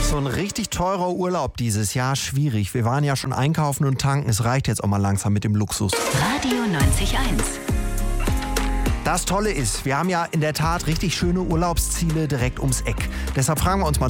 So ein richtig teurer Urlaub dieses Jahr, schwierig. Wir waren ja schon einkaufen und tanken, es reicht jetzt auch mal langsam mit dem Luxus. Radio 90.1. Das Tolle ist, wir haben ja in der Tat richtig schöne Urlaubsziele direkt ums Eck. Deshalb fragen wir uns mal